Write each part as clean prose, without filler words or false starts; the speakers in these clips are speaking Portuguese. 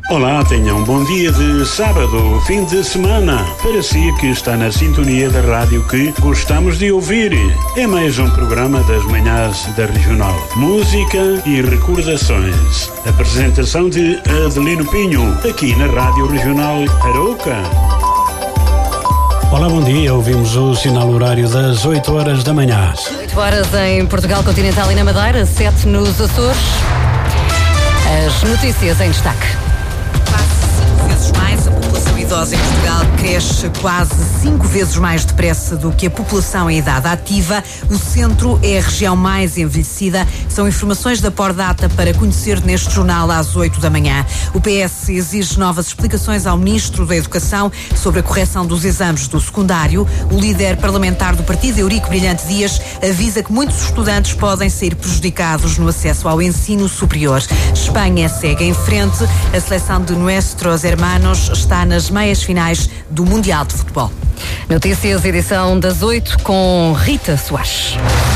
Olá, tenha um bom dia de sábado, fim de semana. Para si que está na sintonia da rádio que gostamos de ouvir. É mais um programa das manhãs da Regional. Música e recordações. Apresentação de Adelino Pinho, aqui na Rádio Regional Arouca. Olá, bom dia. Ouvimos o sinal horário das 8 horas da manhã. 8 horas em Portugal Continental e na Madeira, 7 nos Açores. As notícias em destaque. Mais, a população idosa em Portugal cresce quase 5 vezes mais depressa do que a população em idade ativa. O centro é a região mais envelhecida. São informações da Pordata para conhecer neste jornal às 8 da manhã. O PS exige novas explicações ao Ministro da Educação sobre a correção dos exames do secundário. O líder parlamentar do partido, Eurico Brilhante Dias, avisa que muitos estudantes podem ser prejudicados no acesso ao ensino superior. Espanha segue em frente. A seleção de Nuestros Hermanos está nas meias finais do Mundial de Futebol. Notícias, edição das 8 com Rita Soares.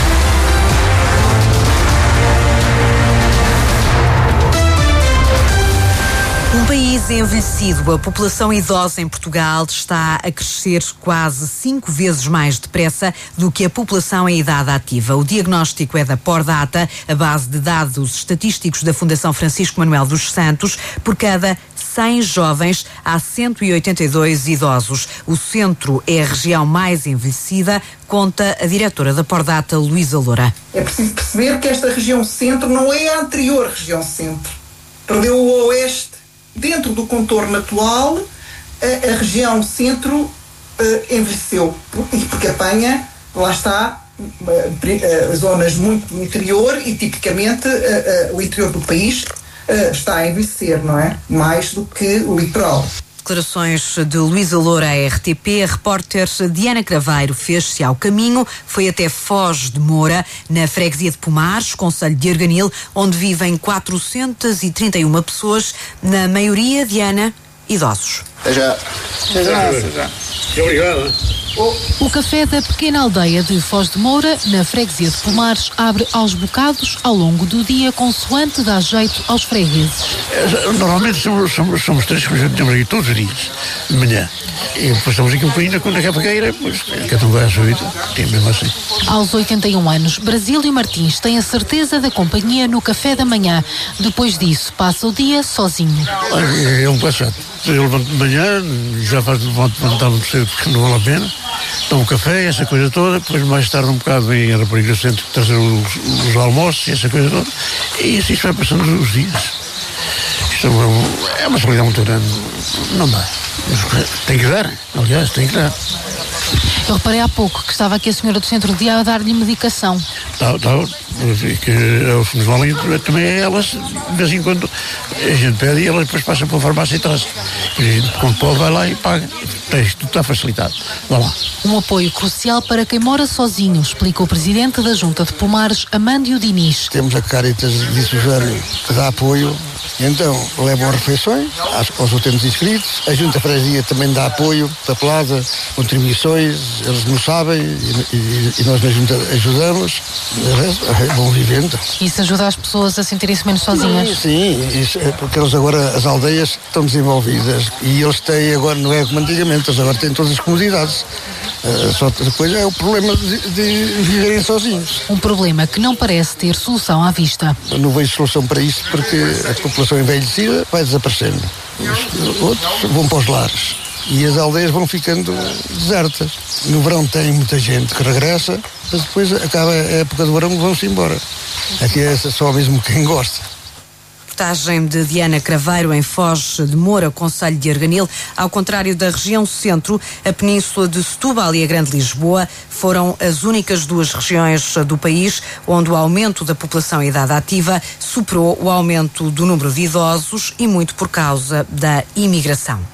Um país envelhecido, a população idosa em Portugal está a crescer quase 5 vezes mais depressa do que a população em idade ativa. O diagnóstico é da Pordata, a base de dados estatísticos da Fundação Francisco Manuel dos Santos. Por cada 100 jovens, há 182 idosos. O centro é a região mais envelhecida, conta a diretora da Pordata, Luísa Loura. É preciso perceber que esta região centro não é a anterior região centro. Perdeu o oeste. Dentro do contorno atual, a região centro envelheceu, porque apanha, lá está, zonas muito no interior e tipicamente o interior do país está a envelhecer, não é? Mais do que o litoral. Declarações de Luísa Loura à RTP. A repórter Diana Craveiro fez-se ao caminho, foi até Foz de Moura, na freguesia de Pomares, concelho de Arganil, onde vivem 431 pessoas, na maioria, Diana, idosos. Até já. Obrigado. O café da pequena aldeia de Foz de Moura, na freguesia de Pomares, abre aos bocados ao longo do dia, consoante dá jeito aos fregueses. Normalmente somos 3 que temos aqui todos os dias, de manhã. E depois estamos aqui um bocadinho na cafegueira, pois cada um vai à sua vida, tem mesmo assim. Aos 81 anos, Brasílio Martins tem a certeza da companhia no café da manhã. Depois disso, passa o dia sozinho. É um bocado chato. Eu levanto de manhã, já faz levantar muito cedo porque não vale a pena. Tomo café, essa coisa toda, depois mais tarde um bocado vem a rapariga do centro trazer os almoços e essa coisa toda. E assim vai passando os dias. Isto é uma solidão muito grande. Não dá. Tem que dar, aliás, tem que dar. Eu reparei há pouco que estava aqui a senhora do centro de dia a dar-lhe medicação. Tá, que os que nos valem também é elas, de vez em quando a gente pede e elas depois passam para a farmácia e traz. A gente, quando pode, vai lá e paga. Tudo está facilitado. Vá lá. Um apoio crucial para quem mora sozinho, explica o presidente da Junta de Pomares, Amândio Diniz. Temos a Caritas de Suzano que dá apoio, então levam refeições aos utentes inscritos. A Junta Freguesia também dá apoio, papelada, contribuições, eles não sabem e nós na Junta ajudamos. Vão vivendo. Isso ajuda as pessoas a sentirem-se menos sozinhas? Sim, isso é porque eles agora, as aldeias estão desenvolvidas e eles têm agora, não é como antigamente, eles agora têm todas as comodidades. Só depois é o problema de viverem sozinhos. Um problema que não parece ter solução à vista. Eu não vejo solução para isso porque a população envelhecida vai desaparecendo. Os outros vão para os lares e as aldeias vão ficando desertas. No verão tem muita gente que regressa, mas depois acaba a época do verão e vão-se embora. Aqui é só mesmo quem gosta. Reportagem de Diana Craveiro em Foz de Moura, concelho de Arganil. Ao contrário da região centro, a península de Setúbal e a Grande Lisboa foram as únicas 2 regiões do país onde o aumento da população em idade ativa superou o aumento do número de idosos e muito por causa da imigração.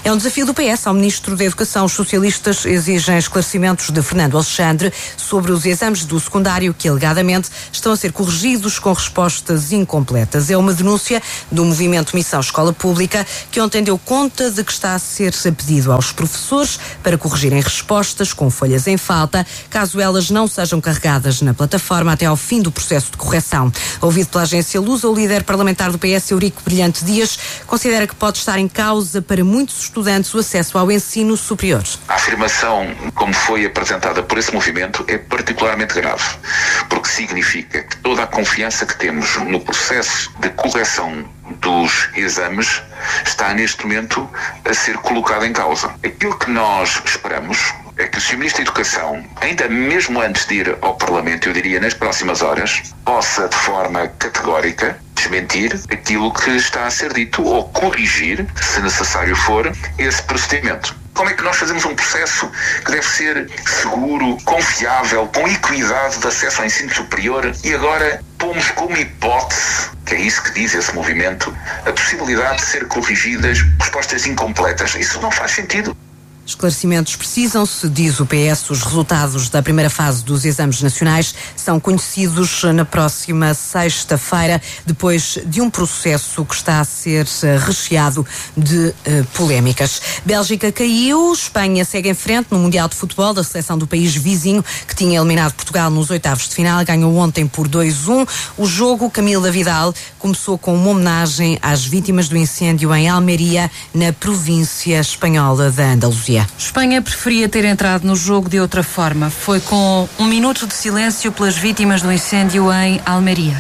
É um desafio do PS ao Ministro da Educação. Os socialistas exigem esclarecimentos de Fernando Alexandre sobre os exames do secundário que, alegadamente, estão a ser corrigidos com respostas incompletas. É uma denúncia do movimento Missão Escola Pública, que ontem deu conta de que está a ser pedido aos professores para corrigirem respostas com folhas em falta, caso elas não sejam carregadas na plataforma até ao fim do processo de correção. Ouvido pela agência Lusa, o líder parlamentar do PS, Eurico Brilhante Dias, considera que pode estar em causa para muitos estudantes o acesso ao ensino superior. A afirmação, como foi apresentada por esse movimento, é particularmente grave, porque significa que toda a confiança que temos no processo de correção dos exames está neste momento a ser colocada em causa. Aquilo que nós esperamos é que o Sr. Ministro da Educação, ainda mesmo antes de ir ao Parlamento, eu diria nas próximas horas, possa de forma categórica desmentir aquilo que está a ser dito ou corrigir, se necessário for, esse procedimento. Como é que nós fazemos um processo que deve ser seguro, confiável, com equidade de acesso ao ensino superior e agora pomos como hipótese, que é isso que diz esse movimento, a possibilidade de ser corrigidas respostas incompletas? Isso não faz sentido. Esclarecimentos precisam-se, diz o PS. Os resultados da primeira fase dos exames nacionais são conhecidos na próxima sexta-feira, depois de um processo que está a ser recheado de polémicas. Bélgica caiu, Espanha segue em frente no Mundial de Futebol da seleção do país vizinho, que tinha eliminado Portugal nos oitavos de final, ganhou ontem por 2-1. O jogo, Camila Vidal, começou com uma homenagem às vítimas do incêndio em Almeria, na província espanhola da Andaluzia. Espanha preferia ter entrado no jogo de outra forma. Foi com 1 minuto de silêncio pelas vítimas do incêndio em Almeria.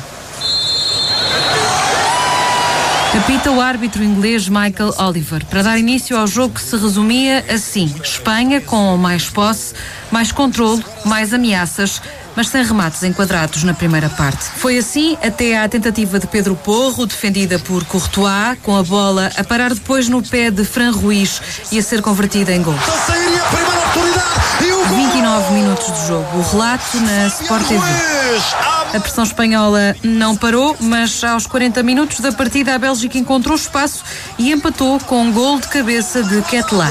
Apita o árbitro inglês Michael Oliver para dar início ao jogo que se resumia assim: Espanha com mais posse, mais controle, mais ameaças, mas sem remates enquadrados na primeira parte. Foi assim até à tentativa de Pedro Porro, defendida por Courtois, com a bola a parar depois no pé de Fran Ruiz e a ser convertida em gol. 29 minutos de jogo. O relato na Sport TV. A pressão espanhola não parou, mas aos 40 minutos da partida a Bélgica encontrou espaço e empatou com um gol de cabeça de Ketelaar.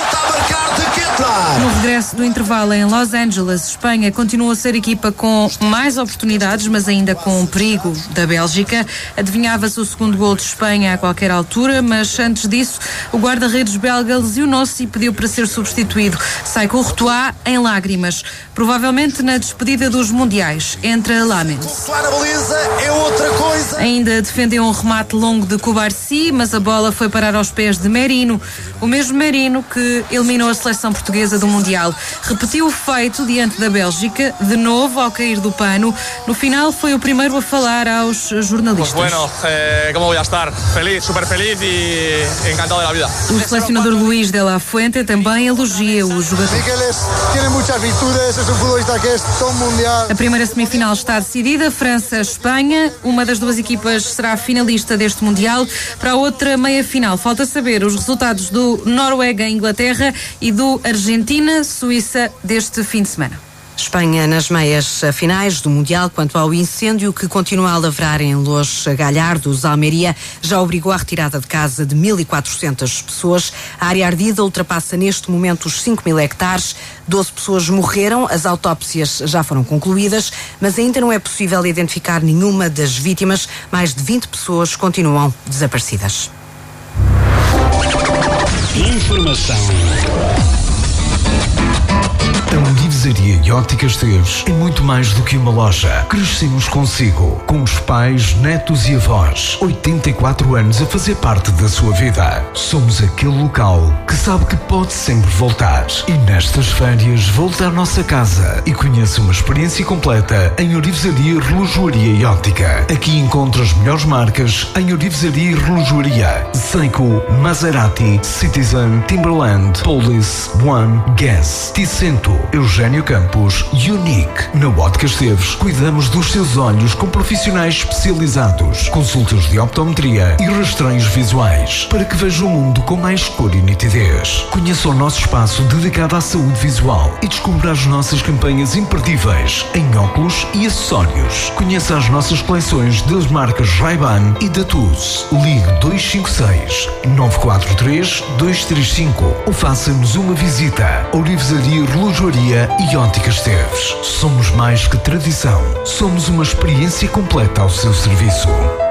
No regresso do intervalo em Los Angeles, Espanha continua a ser equipa com mais oportunidades, mas ainda com um perigo da Bélgica. Adivinhava-se o segundo gol de Espanha a qualquer altura, mas antes disso o guarda-redes belga lesionou-se e pediu para ser substituído. Sai Courtois em lágrimas, provavelmente na despedida dos mundiais, entre Lamens. Ainda defendeu um remate longo de Cubarsí, mas a bola foi parar aos pés de Merino, o mesmo Merino que eliminou a seleção portuguesa do Mundial. Repetiu o feito diante da Bélgica, de novo ao cair do pano. No final foi o primeiro a falar aos jornalistas. Como vou estar? Feliz, super feliz e encantado da vida. O selecionador Luís de la Fuente também elogia o jogador. A primeira semifinal está decidida, França-Espanha. Uma das duas equipas será finalista deste Mundial. Para a outra meia-final falta saber os resultados do Noruega-Inglaterra e do Argentina-Suíça deste fim de semana. Espanha nas meias finais do Mundial. Quanto ao incêndio que continua a lavrar em Los Galhardos, Almeria, já obrigou à retirada de casa de 1.400 pessoas. A área ardida ultrapassa neste momento os 5.000 hectares. 12 pessoas morreram, as autópsias já foram concluídas, mas ainda não é possível identificar nenhuma das vítimas. Mais de 20 pessoas continuam desaparecidas. Informação. A Univesaria e Óticas Teves é muito mais do que uma loja. Crescemos consigo, com os pais, netos e avós. 84 anos a fazer parte da sua vida. Somos aquele local que sabe que pode sempre voltar. E nestas férias, volte à nossa casa e conheça uma experiência completa em Univesaria, Relojoaria e Óptica. Aqui encontra as melhores marcas em Univesaria e Relojoaria. Seiko, Maserati, Citizen, Timberland, Police, One, Guess, TC Acento, Eugénio Campos e Unique. Na Óticas Esteves, cuidamos dos seus olhos com profissionais especializados, consultas de optometria e rastreios visuais, para que veja o mundo com mais cor e nitidez. Conheça o nosso espaço dedicado à saúde visual e descubra as nossas campanhas imperdíveis em óculos e acessórios. Conheça as nossas coleções das marcas Ray-Ban e Datuz. Ligue 256 943 235 ou faça-nos uma visita. Ourivesaria, Relojoaria e Óticas Esteves. Somos mais que tradição. Somos uma experiência completa ao seu serviço.